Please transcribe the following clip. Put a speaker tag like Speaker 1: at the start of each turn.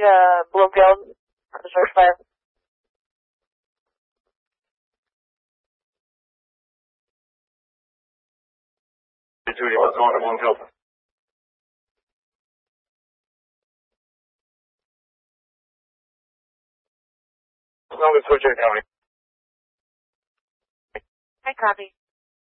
Speaker 1: Bloomfield for the search fire.
Speaker 2: What's going to Bloomfield? It's not a switch in county.
Speaker 1: I copy.